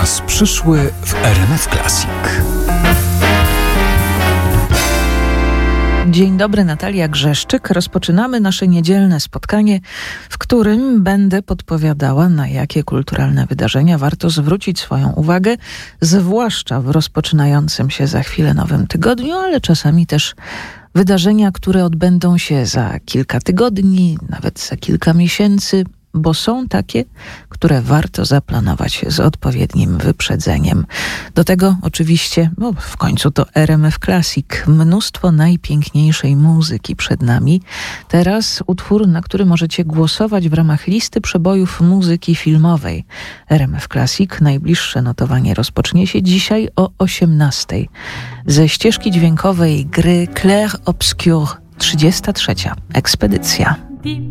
Czas przyszły w RMF Classic. Dzień dobry, Natalia Grzeszczyk. Rozpoczynamy nasze niedzielne spotkanie, w którym będę podpowiadała, na jakie kulturalne wydarzenia warto zwrócić swoją uwagę, zwłaszcza w rozpoczynającym się za chwilę nowym tygodniu, ale czasami też wydarzenia, które odbędą się za kilka tygodni, nawet za kilka miesięcy, bo są takie, które warto zaplanować z odpowiednim wyprzedzeniem. Do tego oczywiście, bo w końcu to RMF Classic, mnóstwo najpiękniejszej muzyki przed nami. Teraz utwór, na który możecie głosować w ramach listy przebojów muzyki filmowej. RMF Classic, najbliższe notowanie rozpocznie się dzisiaj o 18:00. Ze ścieżki dźwiękowej gry Clair Obscur, 33. ekspedycja.